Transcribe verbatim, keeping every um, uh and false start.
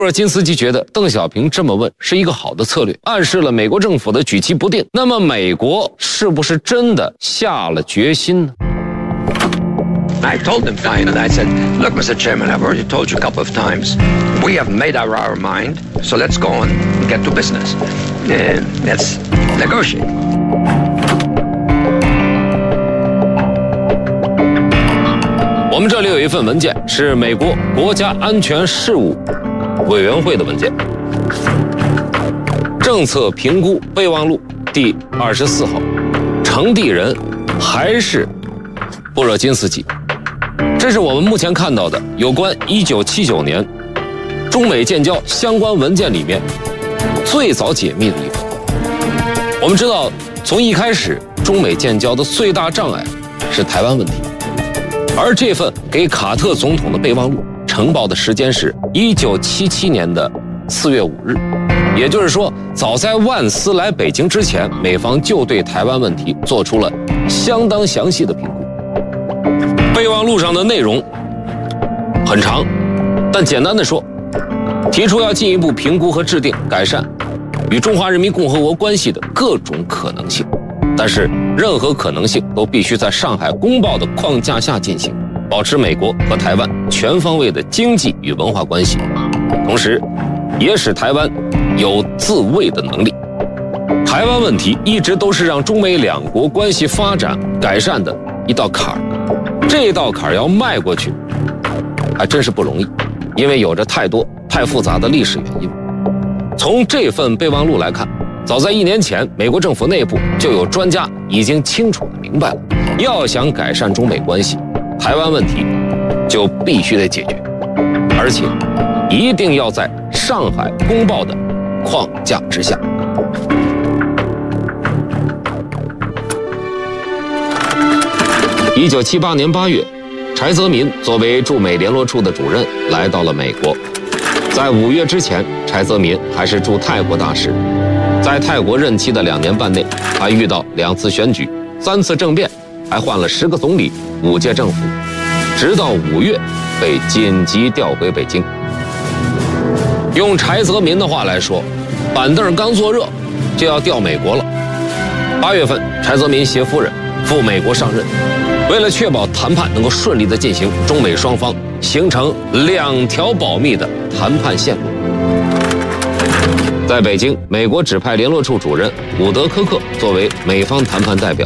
布尔津斯基觉得邓小平这么问是一个好的策略，暗示了美国政府的举棋不定。那么美国是不是真的下了决心呢？ I told him finally, I said, look, Mister Chairman, I've already told you a couple of times, we have made our, our mind, so let's go on and get to business. And let's negotiate. 我们这里有一份文件，是美国国家安全事务委员会的文件，政策评估备忘录第二十四号，呈递人还是布热津斯基。这是我们目前看到的有关一九七九年中美建交相关文件里面最早解密的一份。我们知道，从一开始，中美建交的最大障碍是台湾问题。 而这份给卡特总统的备忘录呈报的时间是一九七七年的四月五日，也就是说，早在万斯来北京之前，美方就对台湾问题做出了相当详细的评估。备忘录上的内容很长，但简单的说，提出要进一步评估和制定改善与中华人民共和国关系的各种可能性。 但是，任何可能性都必须在上海公报的框架下进行，保持美国和台湾全方位的经济与文化关系，同时，也使台湾有自卫的能力。台湾问题一直都是让中美两国关系发展改善的一道坎儿，这道坎儿要迈过去，还真是不容易，因为有着太多太复杂的历史原因。从这份备忘录来看。 早在一年前，美国政府内部就有专家已经清楚地明白了，要想改善中美关系，台湾问题就必须得解决，而且一定要在上海公报的框架之下。一九七八年八月，柴泽民作为驻美联络处的主任来到了美国。在五月之前，柴泽民还是驻泰国大使。 在泰国任期的两年半内，他遇到两次选举、三次政变，还换了十个总理、五届政府，直到五月被紧急调回北京。用柴泽民的话来说，板凳刚坐热，就要调美国了。八月份，柴泽民携夫人赴美国上任，为了确保谈判能够顺利地进行，中美双方形成两条保密的谈判线路。 在北京，美国指派联络处主任伍德科克作为美方谈判代表，